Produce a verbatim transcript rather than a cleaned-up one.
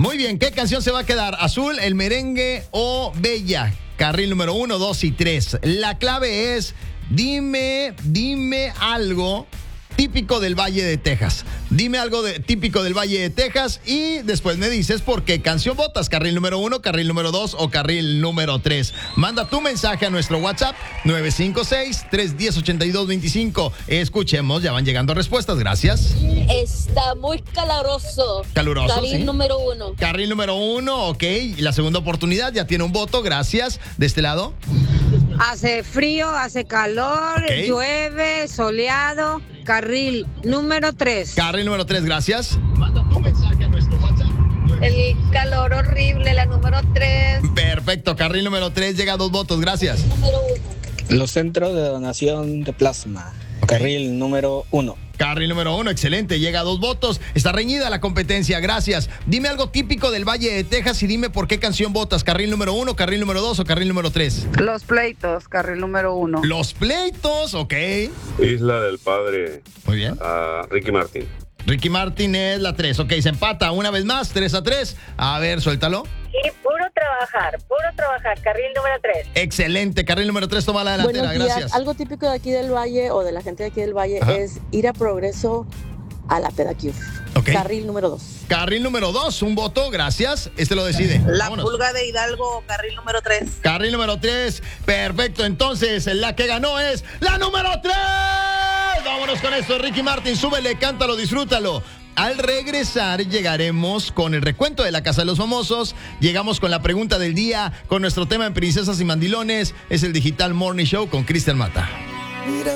Muy bien, ¿qué canción se va a quedar? ¿Azul, el merengue o Bella? Carril número uno, dos y tres. La clave es, dime, dime algo típico del Valle de Texas. Dime algo de, típico del Valle de Texas y después me dices por qué canción votas. Carril número uno, carril número dos o carril número tres. Manda tu mensaje a nuestro WhatsApp nueve cinco seis, tres uno cero, ocho dos dos cinco. Escuchemos, ya van llegando respuestas. Gracias. Está muy caluroso. Caluroso, Carril sí. número uno. Carril número uno, ok. Y la segunda oportunidad ya tiene un voto. Gracias. De este lado. Hace frío, hace calor, Ok. llueve, soleado. Carril número tres. Carril número tres, gracias. Manda tu mensaje a nuestro WhatsApp. El calor horrible, la número tres. Perfecto, carril número tres llega a dos votos, gracias. Número uno. Los centros de donación de plasma. Ok. Carril número uno. Carril número uno, excelente, llega a dos votos. Está reñida la competencia, gracias. Dime algo típico del Valle de Texas y dime por qué canción votas. Carril número uno, carril número dos o carril número tres. Los pleitos, carril número uno. Los pleitos, ok. Isla del Padre, Muy bien. a Ricky Martin. Ricky Martin es la tres, ok, se empata una vez más, tres a tres. A ver, suéltalo. Sí, puro trabajar, puro trabajar. Carril número tres. Excelente, carril número tres, toma la delantera, Buenos días. gracias. Algo típico de aquí del Valle o de la gente de aquí del Valle Ajá. es ir a Progreso a la pedicure. Ok. Carril número dos. Carril número dos, un voto, gracias. Este lo decide. La Vámonos. pulga de Hidalgo, carril número tres. Carril número tres, perfecto. Entonces, la que ganó es la número tres. Vámonos con esto, Ricky Martin, súbele, cántalo, disfrútalo. Al regresar llegaremos con el recuento de la Casa de los Famosos. Llegamos con la pregunta del día, con nuestro tema en Princesas y Mandilones. Es el Digital Morning Show con Cristian Mata.